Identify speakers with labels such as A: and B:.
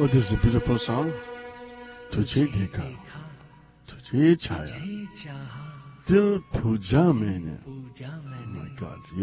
A: Oh, this is a beautiful song. तुझे देखा, तुझे छाया, दिल पूजा मैंने. Oh my God.